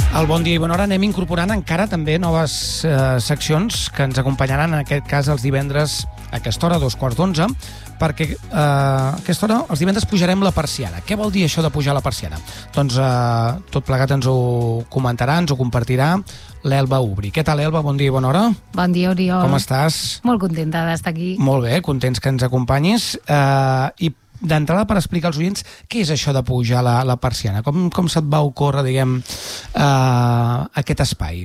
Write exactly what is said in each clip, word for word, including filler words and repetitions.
Al Bon Dia i Bona Hora anem incorporant encara també noves eh, seccions que ens acompanyaran, en aquest cas, els divendres a aquesta hora, a dos quarts d'onze, perquè eh, a aquesta hora, els divendres, pujarem la persiana. Què vol dir això de pujar la persiana? Doncs eh, tot plegat ens ho comentarà, ens ho compartirà l'Elba Ubri. Què tal, Elba? Bon dia i bona hora. Bon dia, Oriol. Com estàs? Molt contenta d'estar aquí. Molt bé, contents que ens acompanyis. Eh, I d'entrada, per explicar als oients què és això de pujar la, la persiana. Com, com se't va ocórrer, diguem, eh, aquest espai?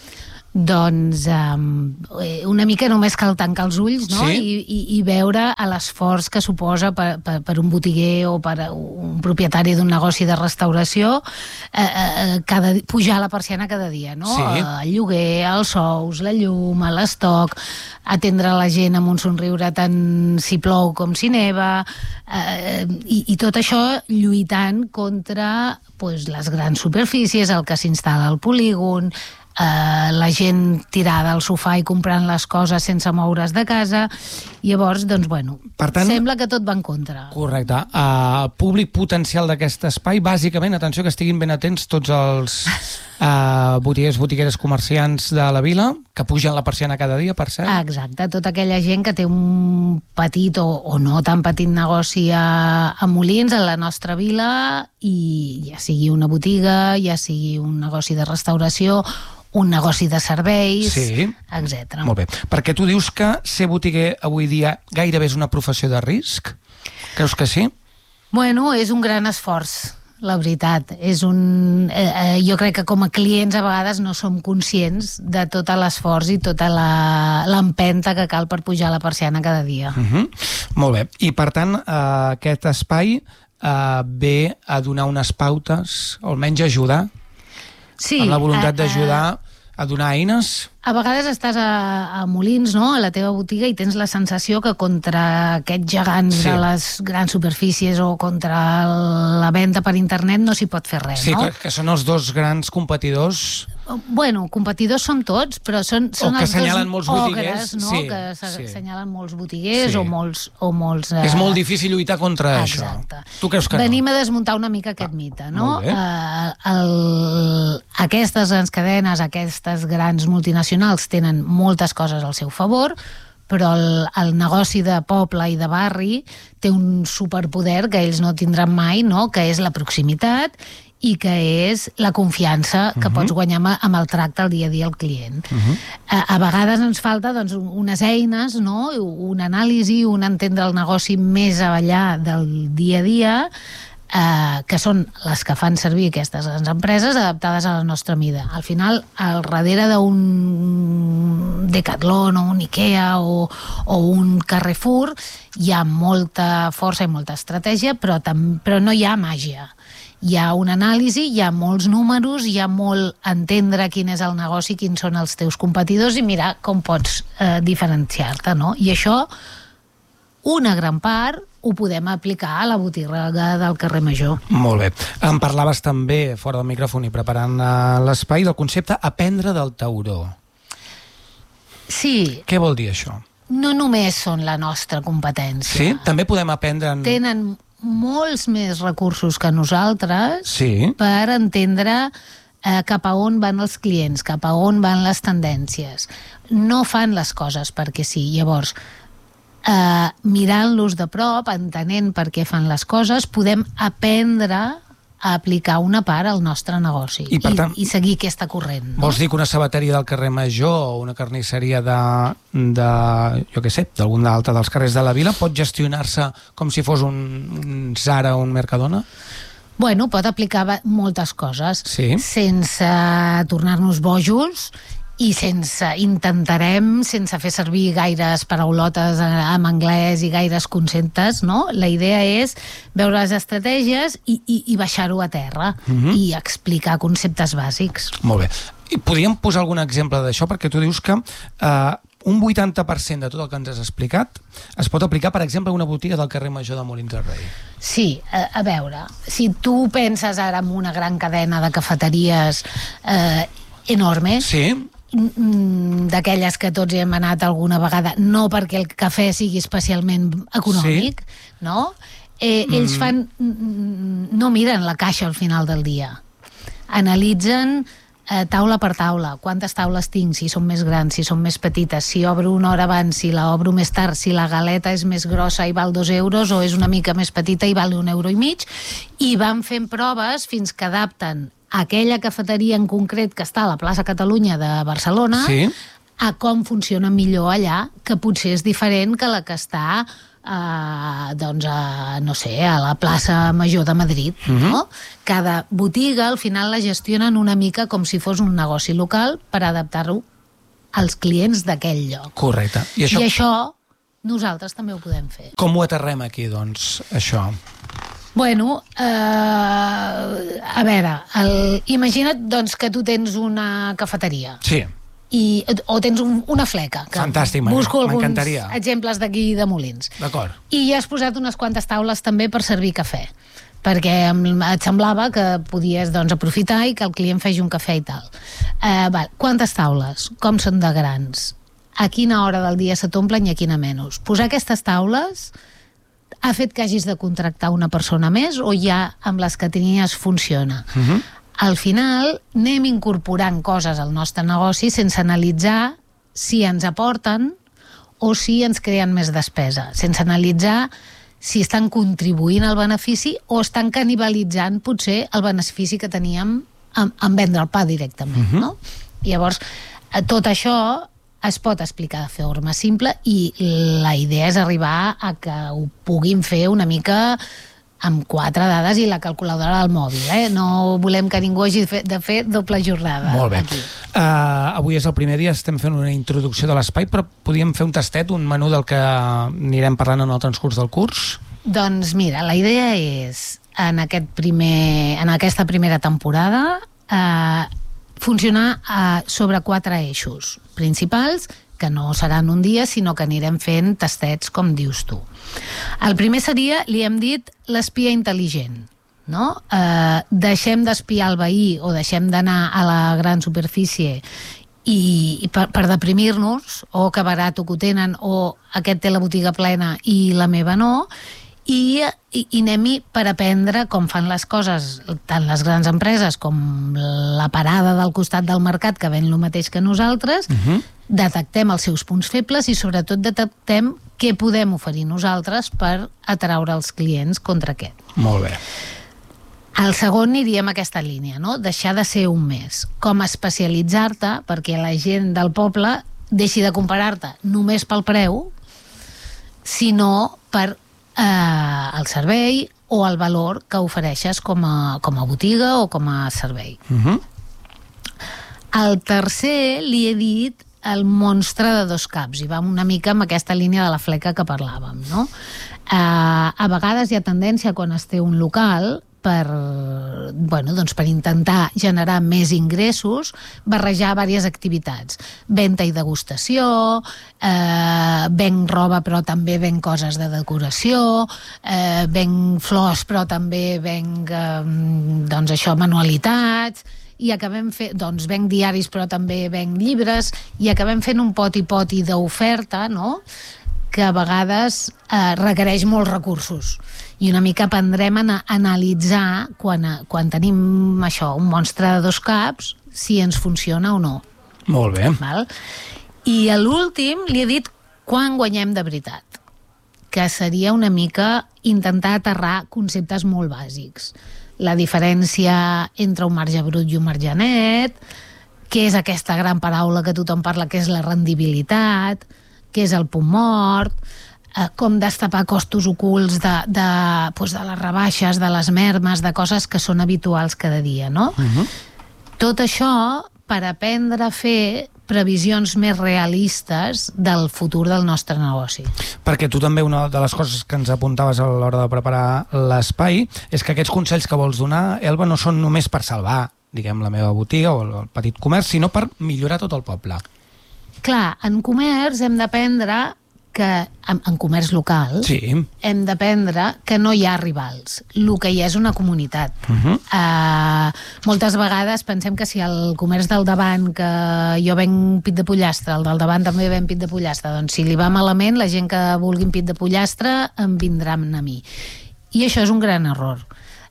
Doncs um, una mica només cal tancar els ulls, no? Sí? I, i, i veure l'esforç que suposa per, per, per un botiguer o per un propietari d'un negoci de restauració eh, eh, cada, pujar la persiana cada dia, no? Sí. El lloguer, els sous, la llum, l'estoc, atendre la gent amb un somriure tant si plou com si neva, eh, i, i tot això lluitant contra pues, les grans superfícies, el que s'instal·la al polígon, Uh, la gent tirada al sofà i comprant les coses sense moure's de casa. Llavors, doncs, bueno, per tant, sembla que tot va en contra. Correcte. Uh, públic potencial d'aquest espai, bàsicament, atenció, que estiguin ben atents tots els uh, botiguers, botigueres, comerciants de la vila, que pugen la persiana cada dia, per cert. Exacte, tota aquella gent que té un petit o, o no tan petit negoci a, a Molins, a la nostra vila, i ja sigui una botiga, ja sigui un negoci de restauració, un negoci de serveis, sí, etcètera. Molt bé. Perquè tu dius que ser botiguer avui dia gairebé és una professió de risc? Creus que sí? Bueno, és un gran esforç, la veritat. És un, eh, jo crec que com a clients a vegades no som conscients de tot l'esforç i tota l'empenta que cal per pujar la persiana cada dia. Uh-huh. Molt bé. I per tant, eh, aquest espai eh, ve a donar unes pautes, o almenys ajudar, sí, amb la voluntat a, d'ajudar a donar eines? A vegades estàs a, a Molins, no?, a la teva botiga, i tens la sensació que contra aquests gegants sí. de les grans superfícies o contra la venda per internet no s'hi pot fer res, sí, no? Sí, que, que són els dos grans competidors. Bueno, competidors són tots, però són, són o que els assenyalen dos molts botiguers, ogres, no? Sí, que sí. assenyalen molts botiguers sí. o molts... O molts eh... És molt difícil lluitar contra Exacte. això. Tu creus que Venim no? a desmuntar una mica aquest ah, mite, no? Uh, el, aquestes grans cadenes, aquestes grans multinacionals tenen moltes coses al seu favor, però el, el negoci de poble i de barri té un superpoder que ells no tindran mai, no? Que és la proximitat i que és la confiança que uh-huh. pots guanyar amb el tracte al dia a dia al client. Uh-huh. A, a vegades ens falta doncs, unes eines, no? Una anàlisi, un entendre el negoci més avallà del dia a dia, eh, que són les que fan servir aquestes grans empreses adaptades a la nostra mida. Al final, al darrere d'un Decathlon o un Ikea o, o un Carrefour hi ha molta força i molta estratègia, però, tam, però no hi ha màgia. Hi ha una anàlisi, hi ha molts números, hi ha molt entendre quin és el negoci, quins són els teus competidors i mirar com pots eh, diferenciar-te, no? I això, una gran part, ho podem aplicar a la botiga del carrer Major. Molt bé. Em parlaves també, fora del micròfon i preparant l'espai, del concepte aprendre del tauró. Sí. Què vol dir això? No només són la nostra competència. Sí? També podem aprendre... En... Tenen molts més recursos que nosaltres sí. per entendre eh, cap a on van els clients, cap a on van les tendències. No fan les coses perquè sí. Llavors, eh, mirant-los de prop, entenent per què fan les coses, podem aprendre a aplicar una part al nostre negoci i, per tant, i, i seguir aquesta corrent. No? Vols dir que una sabateria del carrer Major o una carnisseria de, de jo què sé, d'algun altre dels carrers de la vila pot gestionar-se com si fos un, un Zara o un Mercadona? Bueno, pot aplicar moltes coses sí. sense tornar-nos bojos i sense, intentarem, sense fer servir gaires paraulotes en anglès i gaires conceptes, no? La idea és veure les estratègies i, i, i baixar-ho a terra uh-huh. i explicar conceptes bàsics. Molt bé. I podríem posar algun exemple d'això? Perquè tu dius que eh, un vuitanta per cent de tot el que ens has explicat es pot aplicar, per exemple, a una botiga del carrer Major de Molins del Rei. Sí, a, a veure, si tu penses ara en una gran cadena de cafeteries eh, enorme... Sí. d'aquelles que tots hi hem anat alguna vegada, no perquè el cafè sigui especialment econòmic, sí. no? Eh, ells fan... no miren la caixa al final del dia. Analitzen eh, taula per taula, quantes taules tinc, si són més grans, si són més petites, si obro una hora abans, si la obro més tard, si la galeta és més grossa i val dos euros o és una mica més petita i val un euro i mig, i van fent proves fins que adapten aquella cafeteria en concret que està a la plaça Catalunya de Barcelona sí. a com funciona millor allà, que potser és diferent que la que està Uh, doncs a, no sé, a la plaça Major de Madrid, uh-huh. no? Cada botiga al final la gestionen una mica com si fos un negoci local per adaptar-ho als clients d'aquell lloc. Correcte. I això... I això nosaltres també ho podem fer. Com ho aterrem aquí, doncs, això? Bueno, eh, a veure, el, imagina't doncs, que tu tens una cafeteria. Sí. I, o tens un, una fleca. Que Fantàstic, busco alguns m'encantaria. exemples d'aquí de Molins. D'acord. I ja has posat unes quantes taules també per servir cafè, perquè et semblava que podies doncs, aprofitar i que el client fes un cafè i tal. Eh, val. Quantes taules? Com són de grans? A quina hora del dia se t'omplen i a quina menys? Posar aquestes taules ha fet que hagis de contractar una persona més o ja amb les que tenies funciona? Uh-huh. Al final anem incorporant coses al nostre negoci sense analitzar si ens aporten o si ens creen més despesa, sense analitzar si estan contribuint al benefici o estan canibalitzant potser el benefici que teníem en, en vendre el pa directament. Uh-huh. No? Llavors, tot això es pot explicar de forma simple i la idea és arribar a que ho puguin fer una mica amb quatre dades i la calculadora del mòbil. Eh? No volem que ningú hagi de fer doble jornada. Molt bé. Uh, avui és el primer dia, estem fent una introducció de l'espai, però podríem fer un tastet, un menú del que anirem parlant en el transcurs del curs? Doncs mira, la idea és, en, aquest primer, en aquesta primera temporada, uh, funcionar uh, sobre quatre eixos principals, que no seran un dia, sinó que anirem fent tastets, com dius tu. El primer seria, li hem dit, l'espia intel·ligent. No? Eh, deixem d'espiar el veí o deixem d'anar a la gran superfície i, i per, per deprimir-nos, o que barat o que ho tenen, o aquest té la botiga plena i la meva no, i, i, i anem-hi per aprendre com fan les coses, tant les grans empreses com la parada del costat del mercat que ven el mateix que nosaltres, uh-huh. detectem els seus punts febles i sobretot detectem què podem oferir nosaltres per atraure els clients contra aquest. Molt bé. El segon aniríem a aquesta línia, no? Deixar de ser un més. Com especialitzar-te perquè la gent del poble deixi de comparar-te només pel preu, sinó per eh, el servei o el valor que ofereixes com a, com a botiga o com a servei. Uh-huh. El tercer li he dit el monstre de dos caps, i va una mica amb aquesta línia de la fleca que parlàvem, no? Eh, a vegades hi ha tendència, quan es té un local, per, bueno, doncs per intentar generar més ingressos, barrejar diverses activitats. Venda i degustació, eh, venc roba però també venc coses de decoració, eh, venc flors però també venc eh, doncs això, manualitats, i acabem fent, doncs venc diaris però també venc llibres, i acabem fent un poti-poti d'oferta, no?, que a vegades eh, requereix molts recursos. I una mica aprendrem a analitzar, quan, quan tenim això, un monstre de dos caps, si ens funciona o no. Molt bé. Val? I a l'últim li he dit quan guanyem de veritat, que seria una mica intentar aterrar conceptes molt bàsics. La diferència entre un marge brut i un marge net, què és aquesta gran paraula que tothom parla, que és la rendibilitat, què és el punt mort, eh, com destapar costos ocults de, de, doncs de les rebaixes, de les mermes, de coses que són habituals cada dia, no? Uh-huh. Tot això per aprendre a fer previsions més realistes del futur del nostre negoci. Perquè tu també, una de les coses que ens apuntaves a l'hora de preparar l'espai és que aquests consells que vols donar, Elba, no són només per salvar, diguem, la meva botiga o el petit comerç, sinó per millorar tot el poble. Clar, en comerç hem d'aprendre que, en, en comerç local, sí. hem d'aprendre que no hi ha rivals. El que hi ha és una comunitat. Uh-huh. Uh, moltes vegades pensem que si el comerç del davant, que jo venc pit de pollastre, el del davant també ven pit de pollastre, doncs si li va malament, la gent que vulgui pit de pollastre em vindran a mi. I això és un gran error.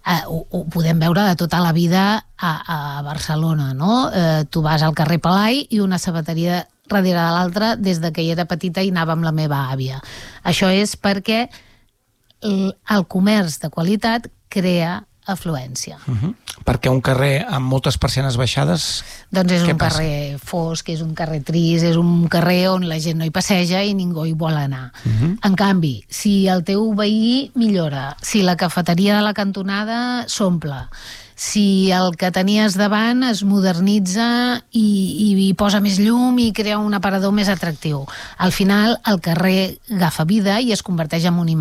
eh, ho, ho podem veure de tota la vida a, a Barcelona, no? Eh, tu vas al carrer Pelai i una sabateria darrere de l'altra des de que hi era petita i anava amb la meva àvia. Això és perquè el, el comerç de qualitat crea afluència. Uh-huh. Perquè un carrer amb moltes persianes baixades... Doncs és un passa? carrer fosc, és un carrer trist, és un carrer on la gent no hi passeja i ningú hi vol anar. Uh-huh. En canvi, si el teu veí millora, si la cafeteria de la cantonada s'omple, si el que tenies davant es modernitza i, i, i posa més llum i crea un aparador més atractiu, al final el carrer agafa vida i es converteix en un